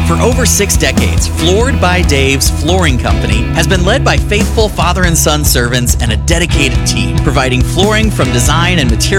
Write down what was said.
For over 6 decades, Floored by Dave's Flooring Company has been led by faithful father and son servants and a dedicated team, providing flooring from design and material